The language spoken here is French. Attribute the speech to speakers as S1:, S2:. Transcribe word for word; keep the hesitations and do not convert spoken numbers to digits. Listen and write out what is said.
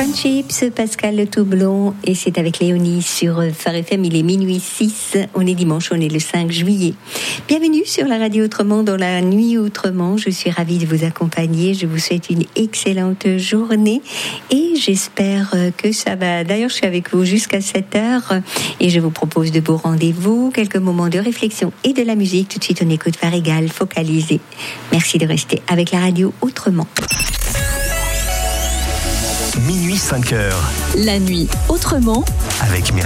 S1: Friendships, Pascal Le Toublon, et c'est avec Léonie sur Phare F M. Il est minuit six, on est dimanche, on est le cinq juillet. Bienvenue sur la radio Autrement, dans la nuit Autrement. Je suis ravie de vous accompagner. Je vous souhaite une excellente journée et j'espère que ça va. D'ailleurs, je suis avec vous jusqu'à sept heures et je vous propose de beaux rendez-vous, quelques moments de réflexion et de la musique. Tout de suite, on écoute Farigal, Focalisé. Merci de rester avec la radio Autrement.
S2: Minuit cinq heures.
S3: La nuit Autrement.
S2: Avec